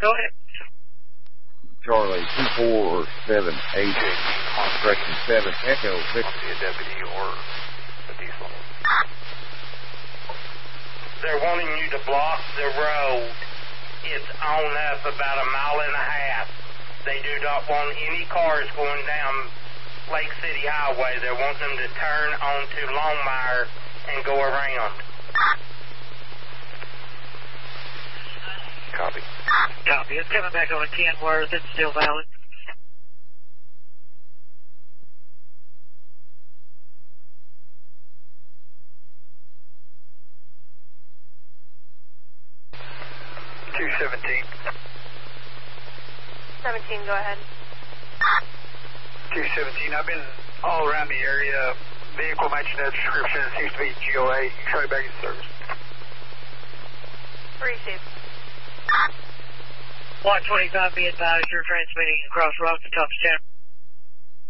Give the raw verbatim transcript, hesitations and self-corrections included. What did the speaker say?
Go ahead. Charlie, two four seven eight, correction seven, Echo, Victor. A deputy or a diesel. They're wanting you to block the road. It's on up about a mile and a half. They do not want any cars going down Lake City Highway. They're wanting them to turn onto Longmire and go around. Copy. Copy. It's coming back on Kenworth. It's still valid. two seventeen. seventeen, go ahead. two seventeen, I've been all around the area. Vehicle matching that description. It seems to be G O A. You can try back in service. Received. one twenty-five, be advised you're transmitting across Rocky Top Center.